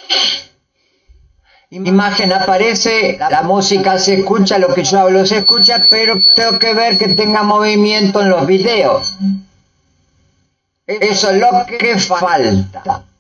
Imagen aparece, la música se escucha, lo que yo hablo se escucha, pero tengo que ver que tenga movimiento en los videos. Eso es lo que falta.